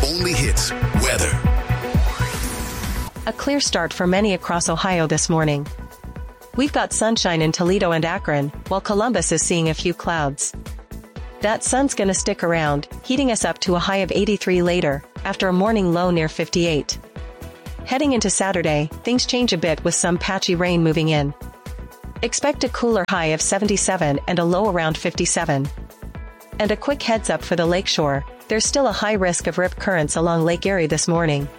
only hits weather. A clear start for many across Ohio this morning. We've got sunshine in Toledo and Akron, while Columbus is seeing a few clouds. That sun's gonna stick around, heating us up to a high of 83 later, after a morning low near 58. Heading into Saturday, things change a bit with some patchy rain moving in. Expect a cooler high of 77 and a low around 57. And a quick heads up for the lakeshore, there's still a high risk of rip currents along Lake Erie this morning.